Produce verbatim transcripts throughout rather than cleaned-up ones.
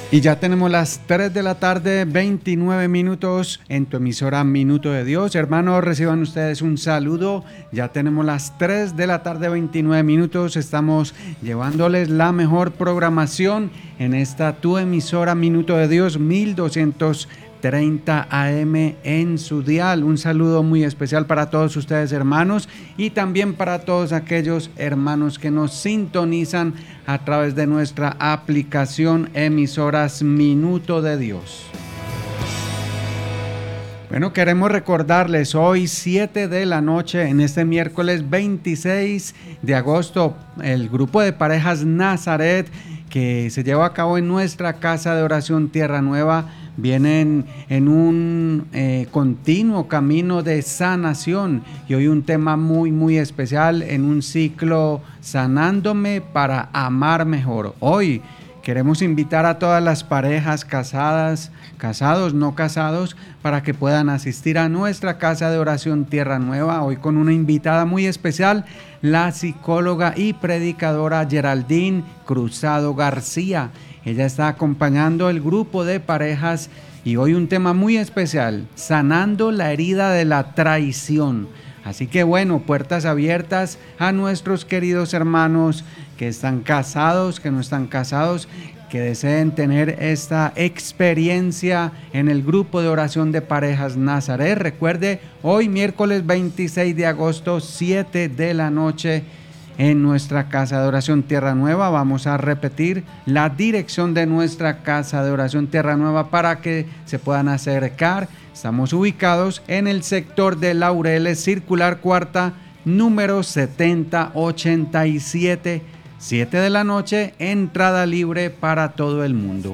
Y ya tenemos las tres de la tarde, veintinueve minutos en tu emisora Minuto de Dios. Hermanos, reciban ustedes un saludo. Ya tenemos las tres de la tarde, veintinueve minutos. Estamos llevándoles la mejor programación en esta tu emisora Minuto de Dios, mil doscientos treinta A M en su dial. Un saludo muy especial para todos ustedes, hermanos, y también para todos aquellos hermanos que nos sintonizan a través de nuestra aplicación Emisoras Minuto de Dios. Bueno, queremos recordarles hoy siete de la noche, en este miércoles veintiséis de agosto, el grupo de parejas Nazaret que se lleva a cabo en nuestra casa de oración Tierra Nueva vienen en un eh, continuo camino de sanación, y hoy un tema muy muy especial en un ciclo Sanándome para amar mejor. Hoy queremos invitar a todas las parejas casadas, casados, no casados, para que puedan asistir a nuestra casa de oración Tierra Nueva, hoy con una invitada muy especial, la psicóloga y predicadora Geraldine Cruzado García. Ella está acompañando el grupo de parejas y hoy un tema muy especial, sanando la herida de la traición. Así que bueno, puertas abiertas a nuestros queridos hermanos que están casados, que no están casados, que deseen tener esta experiencia en el grupo de oración de parejas Nazaret. Recuerde, hoy miércoles veintiséis de agosto, siete de la noche, en nuestra casa de oración Tierra Nueva. Vamos a repetir la dirección de nuestra casa de oración Tierra Nueva para que se puedan acercar. Estamos ubicados en el sector de Laureles, Circular Cuarta, número setenta ochenta y siete, siete de la noche, entrada libre para todo el mundo.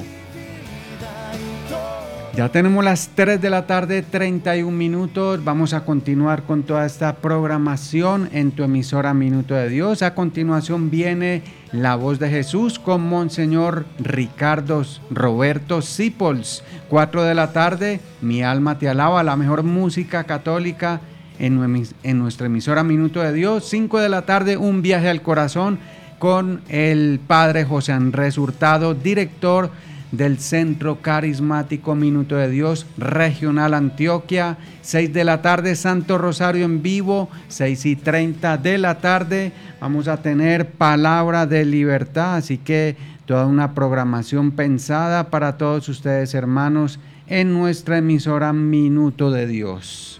Ya tenemos las tres de la tarde, treinta y un minutos. Vamos a continuar con toda esta programación en tu emisora Minuto de Dios. A continuación viene La Voz de Jesús con Monseñor Ricardo Roberto Sipols. cuatro de la tarde, Mi Alma Te Alaba, la mejor música católica en, en nuestra emisora Minuto de Dios. cinco de la tarde, Un Viaje al Corazón con el Padre José Andrés Hurtado, director del Centro Carismático Minuto de Dios Regional Antioquia. seis de la tarde, Santo Rosario en vivo. seis y treinta de la tarde vamos a tener Palabra de Libertad, así que toda una programación pensada para todos ustedes, hermanos, en nuestra emisora Minuto de Dios.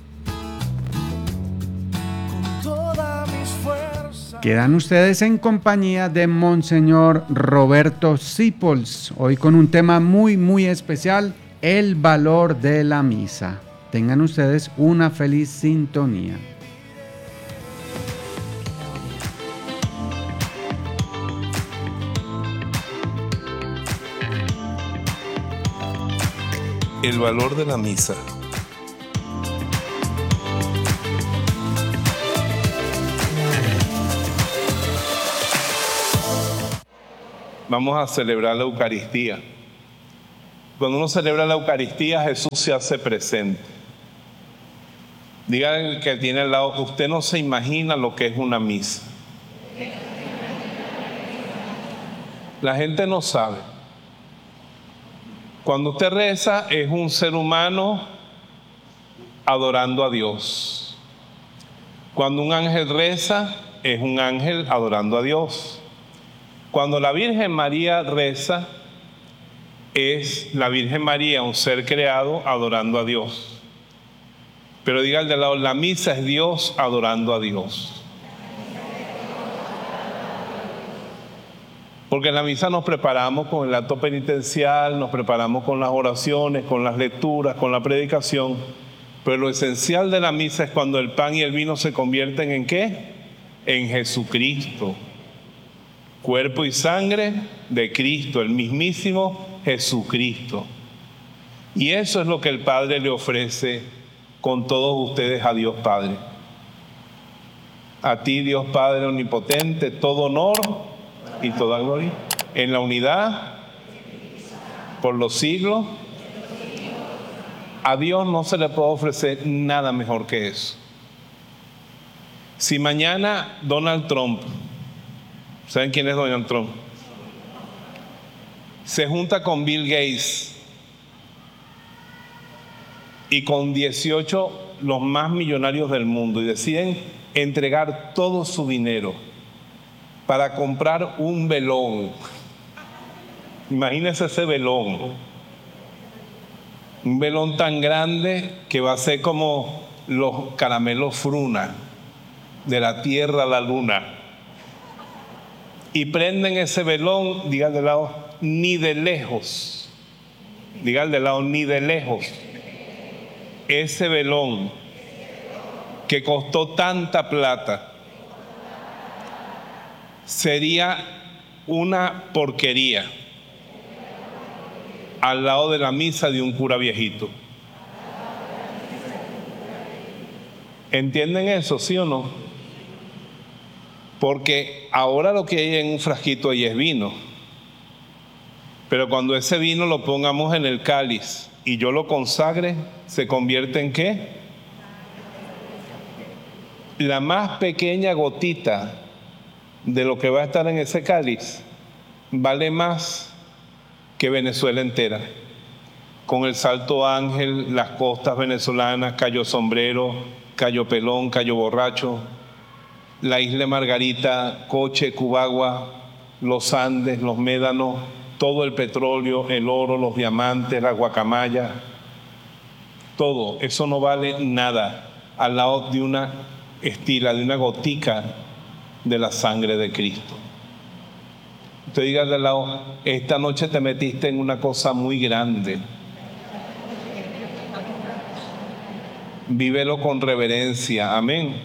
Quedan ustedes en compañía de Monseñor Roberto Sipols, hoy con un tema muy muy especial, el valor de la misa. Tengan ustedes una feliz sintonía. El valor de la misa. Vamos a celebrar la Eucaristía. Cuando uno celebra la Eucaristía, Jesús se hace presente. Díganle que tiene al lado, usted no se imagina lo que es una misa. La gente no sabe. Cuando usted reza, es un ser humano adorando a Dios. Cuando un ángel reza, es un ángel adorando a Dios. Cuando la Virgen María reza, es la Virgen María, un ser creado, adorando a Dios. Pero diga al de lado, la misa es Dios adorando a Dios. Porque en la misa nos preparamos con el acto penitencial, nos preparamos con las oraciones, con las lecturas, con la predicación. Pero lo esencial de la misa es cuando el pan y el vino se convierten ¿en qué? En Jesucristo. Cuerpo y sangre de Cristo, el mismísimo Jesucristo. Y eso es lo que el Padre le ofrece con todos ustedes a Dios Padre. A ti, Dios Padre omnipotente, todo honor y toda gloria en la unidad por los siglos. A Dios no se le puede ofrecer nada mejor que eso. Si mañana Donald Trump, ¿saben quién es Donald Trump? se junta con Bill Gates y con dieciocho los más millonarios del mundo y deciden entregar todo su dinero para comprar un velón. Imagínense ese velón. Un velón tan grande que va a ser como los caramelos Fruna, de la Tierra a la Luna. Y prenden ese velón, diga de lado, ni de lejos. Diga de lado, ni de lejos. Ese velón que costó tanta plata sería una porquería al lado de la misa de un cura viejito. ¿Entienden eso, sí o no? Porque ahora lo que hay en un frasquito ahí es vino. Pero cuando ese vino lo pongamos en el cáliz y yo lo consagre, ¿se convierte en qué? La más pequeña gotita de lo que va a estar en ese cáliz vale más que Venezuela entera. Con el Salto Ángel, las costas venezolanas, Cayo Sombrero, Cayo Pelón, Cayo Borracho, la isla Margarita, Coche, Cubagua, los Andes, los Médanos, todo el petróleo, el oro, los diamantes, la guacamaya, todo, eso no vale nada al lado de una estila, de una gotica de la sangre de Cristo. Usted diga al lado, esta noche te metiste en una cosa muy grande. Vívelo con reverencia, amén.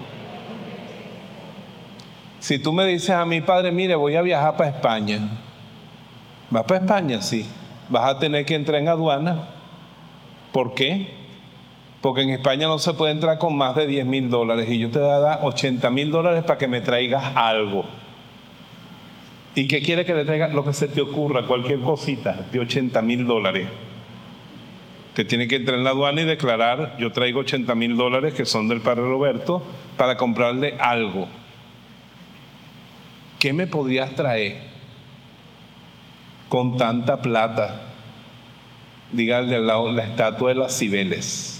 Si tú me dices a mi padre, mire, voy a viajar para España. ¿Vas para España? Sí. Vas a tener que entrar en aduana. ¿Por qué? Porque en España no se puede entrar con más de diez mil dólares y yo te voy a dar ochenta mil dólares para que me traigas algo. ¿Y qué quiere que le traiga? Lo que se te ocurra, cualquier cosita de ochenta mil dólares. Te tiene que entrar en la aduana y declarar, yo traigo ochenta mil dólares que son del padre Roberto para comprarle algo. ¿Qué me podrías traer con tanta plata? Dígale al lado, la estatua de las Cibeles.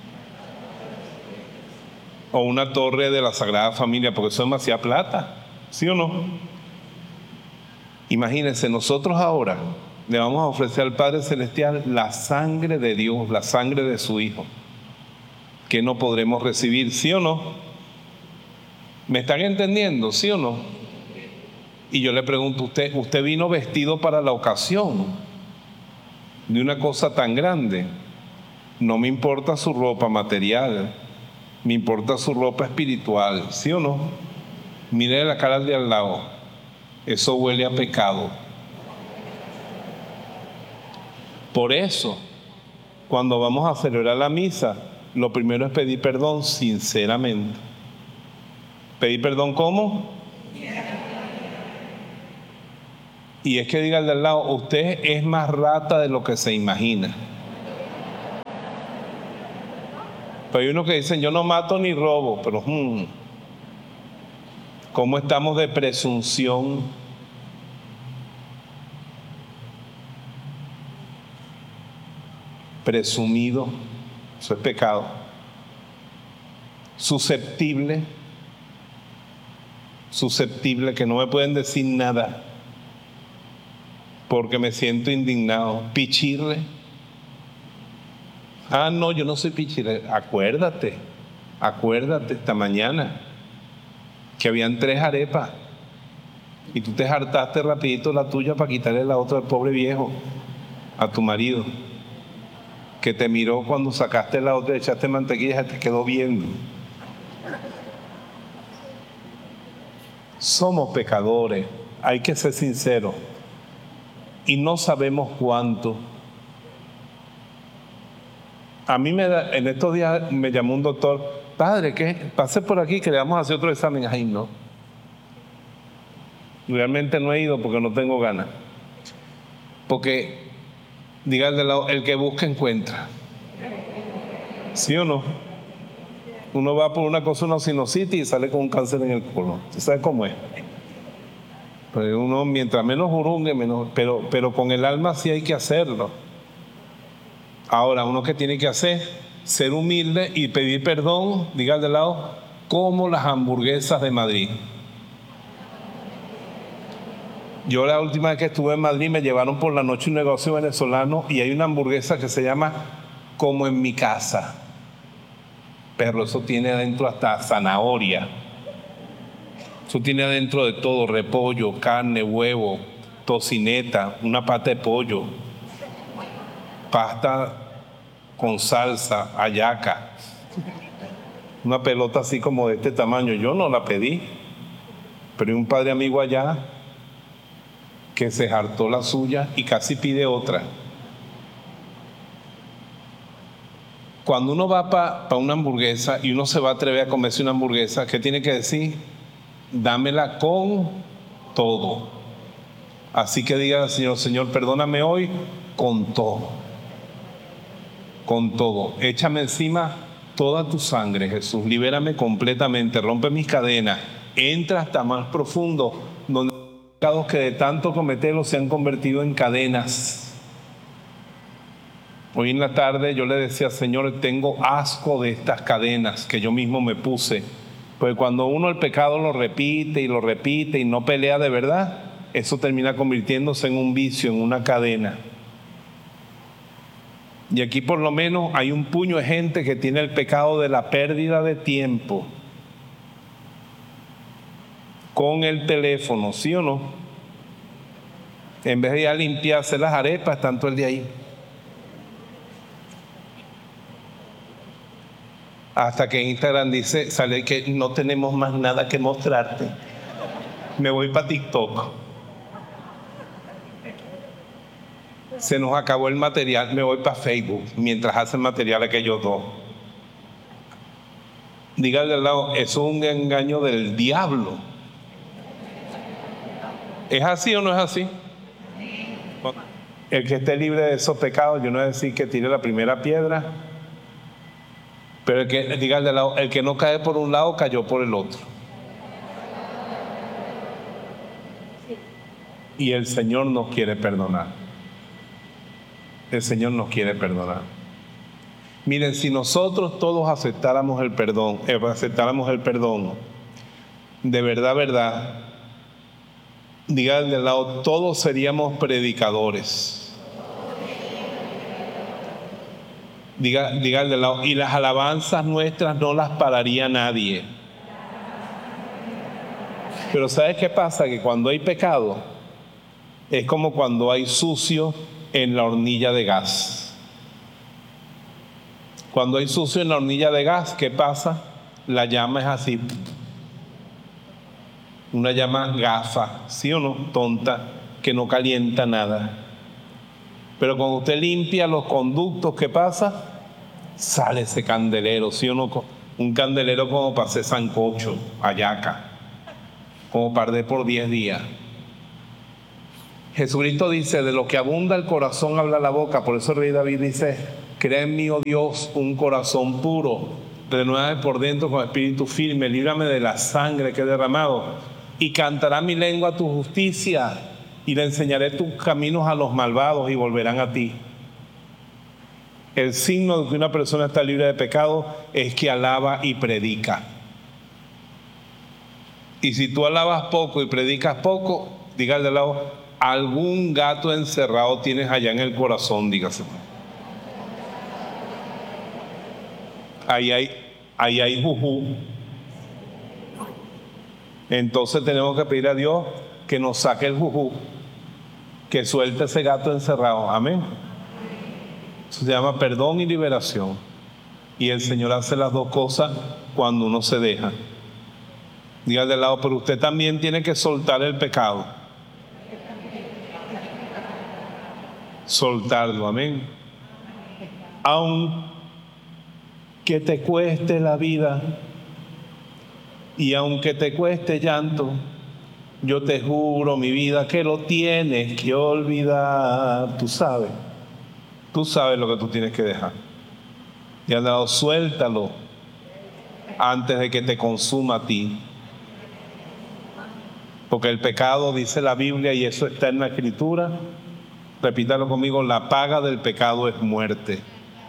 O una torre de la Sagrada Familia, porque eso es demasiada plata. ¿Sí o no? Imagínense, nosotros ahora le vamos a ofrecer al Padre Celestial la sangre de Dios, la sangre de su Hijo, que no podremos recibir, ¿sí o no? ¿Me están entendiendo, sí o no? Y yo le pregunto a usted, ¿usted vino vestido para la ocasión de una cosa tan grande? No me importa su ropa material, me importa su ropa espiritual, ¿sí o no? Mire la cara de al lado, eso huele a pecado. Por eso, cuando vamos a celebrar la misa, lo primero es pedir perdón sinceramente. ¿Pedir perdón cómo? Y es que diga al de al lado, usted es más rata de lo que se imagina. Pero hay unos que dicen, yo no mato ni robo, pero hmm, ¿cómo estamos de presunción? Presumido, eso es pecado. Susceptible, susceptible, que no me pueden decir nada porque me siento indignado. Pichirre. Ah, no, yo no soy pichirre. Acuérdate, acuérdate esta mañana que habían tres arepas y tú te hartaste rapidito la tuya para quitarle la otra al pobre viejo, a tu marido, que te miró cuando sacaste la otra, echaste mantequilla y te quedó viendo. Somos pecadores, hay que ser sinceros, y no sabemos cuánto. A mí me da, en estos días me llamó un doctor, padre, ¿qué? Pase por aquí que le vamos a hacer otro examen. Ay, no. Realmente no he ido porque no tengo ganas. Porque, díganle al lado, el que busca encuentra. ¿Sí o no? Uno va por una cosa, una sinusitis y sale con un cáncer en el colon. ¿Usted sabe cómo es? Pero uno, mientras menos jurungue, menos, pero, pero con el alma sí hay que hacerlo. Ahora, uno que tiene que hacer, ser humilde y pedir perdón, diga al de lado, como las hamburguesas de Madrid. Yo la última vez que estuve en Madrid me llevaron por la noche un negocio venezolano y hay una hamburguesa que se llama Como en mi casa. Pero eso tiene adentro hasta zanahoria. Eso tiene adentro de todo, repollo, carne, huevo, tocineta, una pata de pollo, pasta con salsa, hallaca, una pelota así como de este tamaño. Yo no la pedí, pero hay un padre amigo allá que se hartó la suya y casi pide otra. Cuando uno va para pa una hamburguesa y uno se va a atrever a comerse una hamburguesa, ¿qué tiene que decir? Dámela con todo. Así que diga al Señor, Señor, perdóname hoy con todo. Con todo. Échame encima toda tu sangre, Jesús. Libérame completamente. Rompe mis cadenas. Entra hasta más profundo, donde los pecados que de tanto cometerlos se han convertido en cadenas. Hoy en la tarde yo le decía, Señor, tengo asco de estas cadenas que yo mismo me puse. Porque cuando uno el pecado lo repite y lo repite y no pelea de verdad, eso termina convirtiéndose en un vicio, en una cadena. Y aquí por lo menos hay un puño de gente que tiene el pecado de la pérdida de tiempo con el teléfono, ¿sí o no? En vez de ir a limpiarse las arepas, están todo el día ahí. Hasta que Instagram dice, sale que no tenemos más nada que mostrarte. Me voy para TikTok. Se nos acabó el material, me voy para Facebook, mientras hacen material aquellos dos. Dígale al lado, eso es un engaño del diablo. ¿Es así o no es así? El que esté libre de esos pecados, yo no voy a decir que tire la primera piedra, pero el que, dígale al lado, el que no cae por un lado, cayó por el otro. Y el Señor nos quiere perdonar. El Señor nos quiere perdonar. Miren, si nosotros todos aceptáramos el perdón, eh, aceptáramos el perdón, de verdad, verdad, díganle al lado, todos seríamos predicadores. Diga, díganle al lado, y las alabanzas nuestras no las pararía nadie. Pero ¿sabes qué pasa? Que cuando hay pecado, es como cuando hay sucio en la hornilla de gas. Cuando hay sucio en la hornilla de gas, ¿qué pasa? La llama es así. Una llama gafa, ¿sí o no? Tonta, que no calienta nada. Pero cuando usted limpia los conductos, ¿qué pasa? Sale ese candelero, ¿sí o no? Un candelero como para hacer sancocho, hallaca, como para arder por diez días. Jesucristo dice, de lo que abunda el corazón habla la boca. Por eso el rey David dice, crea en mí, oh Dios, un corazón puro, renuévame por dentro con espíritu firme, líbrame de la sangre que he derramado, y cantará mi lengua tu justicia, y le enseñaré tus caminos a los malvados y volverán a ti. El signo de que una persona está libre de pecado es que alaba y predica. Y si tú alabas poco y predicas poco, diga al de lado, algún gato encerrado tienes allá en el corazón, dígase. Ahí hay, ahí hay juju. Entonces tenemos que pedir a Dios que nos saque el juju, que suelte ese gato encerrado. Amén. Eso se llama perdón y liberación. Y el Señor hace las dos cosas cuando uno se deja. Diga de lado, pero usted también tiene que soltar el pecado. Soltarlo, amén. Aunque te cueste la vida y aunque te cueste llanto, yo te juro, mi vida, que lo tienes que olvidar. Tú sabes, tú sabes lo que tú tienes que dejar. Y al lado, suéltalo antes de que te consuma a ti. Porque el pecado, dice la Biblia, y eso está en la Escritura, repítalo conmigo, la paga del pecado es muerte.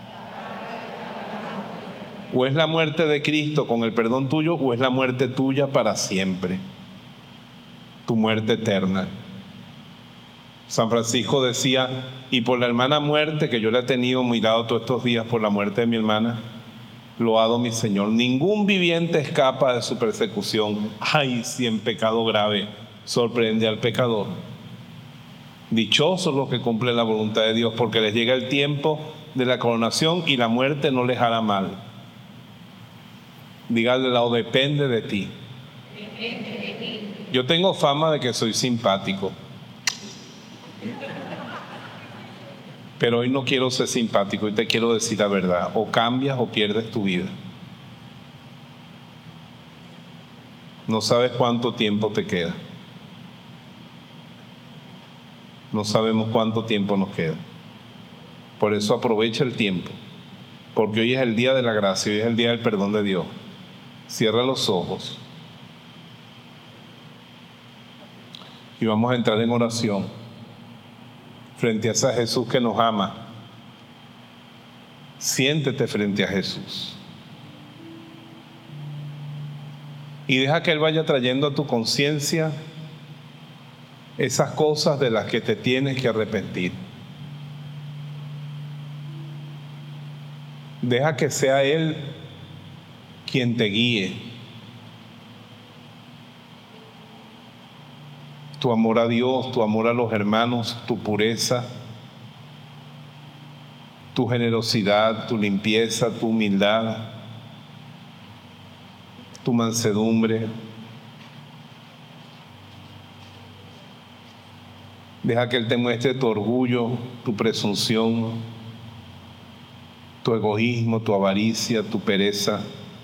O es la muerte de Cristo con el perdón tuyo, o es la muerte tuya para siempre, tu muerte eterna. San Francisco decía, y por la hermana muerte que yo le he tenido mirado todos estos días por la muerte de mi hermana, loado mi Señor, ningún viviente escapa de su persecución. Ay, si en pecado grave sorprende al pecador. Dichosos los que cumplen la voluntad de Dios, porque les llega el tiempo de la coronación y la muerte no les hará mal. Dígale al lado, depende de ti. Yo tengo fama de que soy simpático, pero hoy no quiero ser simpático y te quiero decir la verdad. O cambias o pierdes tu vida. No sabes cuánto tiempo te queda. No sabemos cuánto tiempo nos queda. Por eso aprovecha el tiempo, porque hoy es el día de la gracia, hoy es el día del perdón de Dios. Cierra los ojos y vamos a entrar en oración frente a ese Jesús que nos ama. Siéntete frente a Jesús y deja que Él vaya trayendo a tu conciencia esas cosas de las que te tienes que arrepentir. Deja que sea Él quien te guíe. Tu amor a Dios, tu amor a los hermanos, tu pureza, tu generosidad, tu limpieza, tu humildad, tu mansedumbre. Deja que Él te muestre tu orgullo, tu presunción, tu egoísmo, tu avaricia, tu pereza,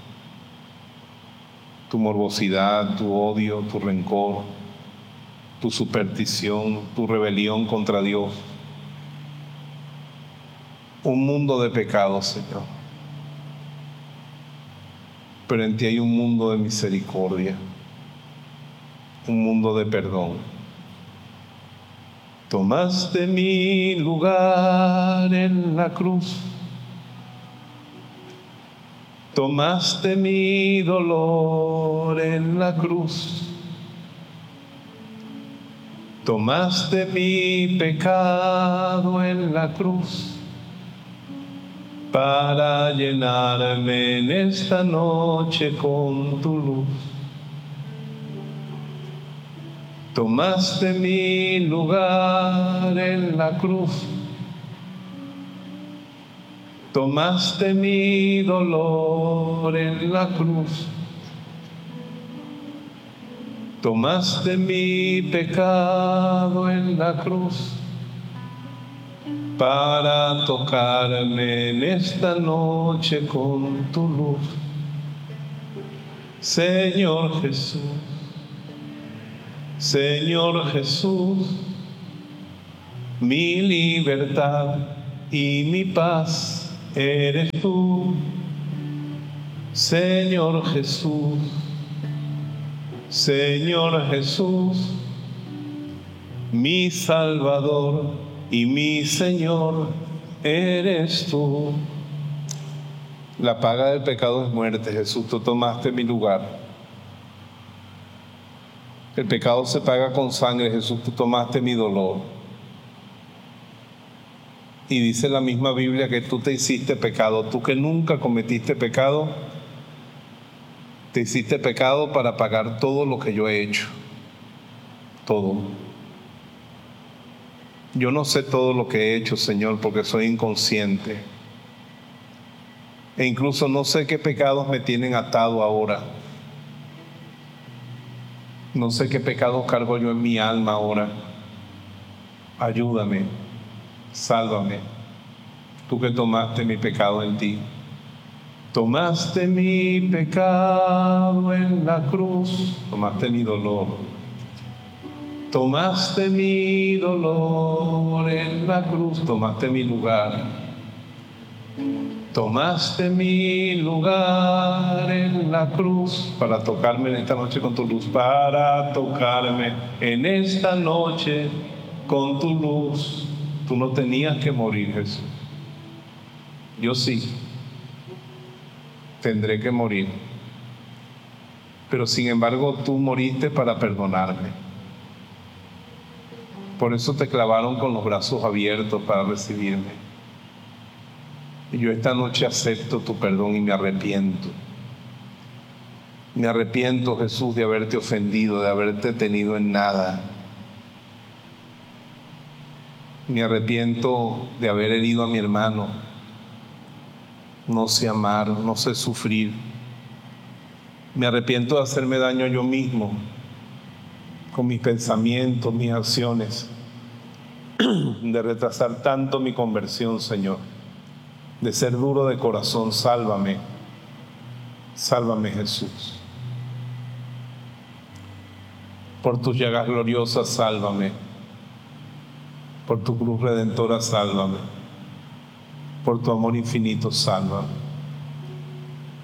tu morbosidad, tu odio, tu rencor, tu superstición, tu rebelión contra Dios. Un mundo de pecados, Señor. Pero en ti hay un mundo de misericordia, un mundo de perdón. Tomaste mi lugar en la cruz. Tomaste mi dolor en la cruz. Tomaste mi pecado en la cruz para llenarme en esta noche con tu luz. Tomaste mi lugar en la cruz. Tomaste mi dolor en la cruz. Tomaste mi pecado en la cruz para tocarme en esta noche con tu luz. Señor Jesús, Señor Jesús, mi libertad y mi paz eres tú. Señor Jesús, Señor Jesús, mi Salvador y mi Señor eres tú. La paga del pecado es muerte. Jesús, tú tomaste mi lugar. El pecado se paga con sangre. Jesús, tú tomaste mi dolor. Y dice la misma Biblia que tú te hiciste pecado. Tú que nunca cometiste pecado, te hiciste pecado para pagar todo lo que yo he hecho. Todo. Yo no sé todo lo que he hecho, Señor, porque soy inconsciente. E incluso no sé qué pecados me tienen atado ahora. No sé qué pecados cargo yo en mi alma ahora. Ayúdame, sálvame. Tú que tomaste mi pecado en ti. Tomaste mi pecado en la cruz. Tomaste mi dolor. Tomaste mi dolor en la cruz. Tomaste mi lugar. Tomaste mi lugar en la cruz para tocarme en esta noche con tu luz, para tocarme en esta noche con tu luz. Tú no tenías que morir, Jesús. Yo sí. Tendré que morir. Pero sin embargo, tú moriste para perdonarme. Por eso te clavaron con los brazos abiertos para recibirme. Y yo esta noche acepto tu perdón y me arrepiento. Me arrepiento, Jesús, de haberte ofendido, de haberte tenido en nada. Me arrepiento de haber herido a mi hermano. No sé amar, no sé sufrir. Me arrepiento de hacerme daño yo mismo, con mis pensamientos, mis acciones, de retrasar tanto mi conversión, Señor, de ser duro de corazón. Sálvame, sálvame, Jesús. Por tus llagas gloriosas, sálvame. Por tu cruz redentora, sálvame. Por tu amor infinito, sálvame.